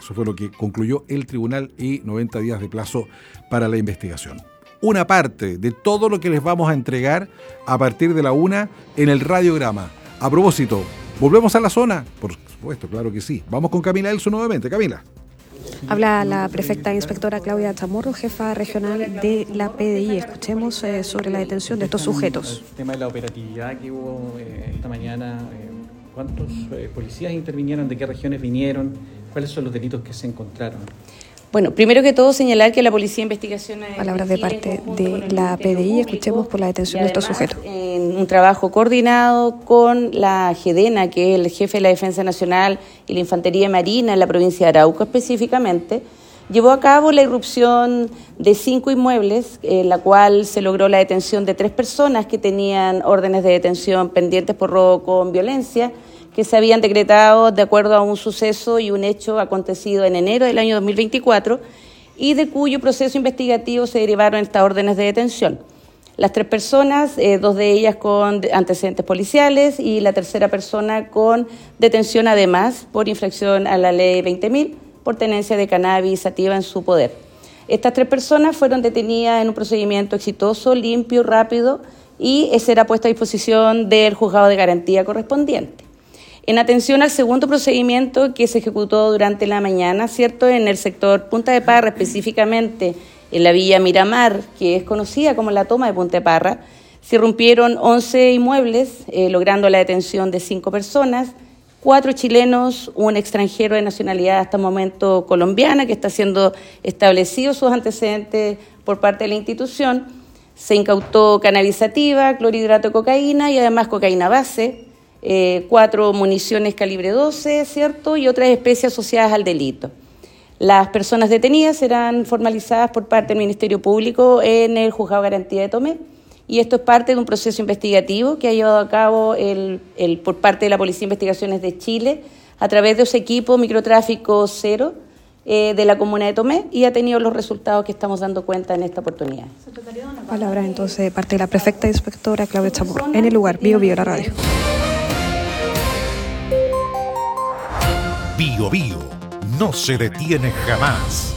Eso fue lo que concluyó el tribunal y 90 días de plazo para la investigación. Una parte de todo lo que les vamos a entregar a partir de la 1 en el radiograma. A propósito, ¿volvemos a la zona? Por supuesto, claro que sí. Vamos con Camila Elso nuevamente. Camila. Habla la prefecta inspectora Claudia Chamorro, jefa regional de la PDI. Escuchemos sobre la detención de estos sujetos. El tema de la operatividad que hubo esta mañana, ¿cuántos policías intervinieron? ¿De qué regiones vinieron? ¿Cuáles son los delitos que se encontraron? Bueno, primero que todo señalar que la Policía de Investigaciones... Palabras de parte de la PDI, escuchemos por la detención de estos sujetos. En un trabajo coordinado con la GEDENA, que es el jefe de la Defensa Nacional y la Infantería Marina en la provincia de Arauco específicamente, llevó a cabo la irrupción de 5 inmuebles, en la cual se logró la detención de 3 personas que tenían órdenes de detención pendientes por robo con violencia, que se habían decretado de acuerdo a un suceso y un hecho acontecido en enero del año 2024 y de cuyo proceso investigativo se derivaron estas órdenes de detención. Las 3 personas, 2 de ellas con antecedentes policiales y la tercera persona con detención además por infracción a la ley 20.000 por tenencia de cannabis sativa en su poder. Estas 3 personas fueron detenidas en un procedimiento exitoso, limpio, rápido y será puesto a disposición del juzgado de garantía correspondiente. En atención al segundo procedimiento que se ejecutó durante la mañana, ¿cierto?, en el sector Punta de Parra, específicamente en la Villa Miramar, que es conocida como la toma de Punta de Parra, se irrumpieron 11 inmuebles, logrando la detención de 5 personas, 4 chilenos, un extranjero de nacionalidad hasta el momento colombiana, que está siendo establecido sus antecedentes por parte de la institución. Se incautó cannabis sativa, clorhidrato de cocaína y además cocaína base, 4 municiones calibre 12, ¿cierto?, y otras especies asociadas al delito. Las personas detenidas serán formalizadas por parte del Ministerio Público en el Juzgado de Garantía de Tomé, y esto es parte de un proceso investigativo que ha llevado a cabo por parte de la Policía de Investigaciones de Chile a través de su equipo Microtráfico Cero de la comuna de Tomé, y ha tenido los resultados que estamos dando cuenta en esta oportunidad. Palabras entonces de parte de la prefecta inspectora Claudia Chamorro. En el lugar, Bio la radio. Bio Bio no se detiene jamás.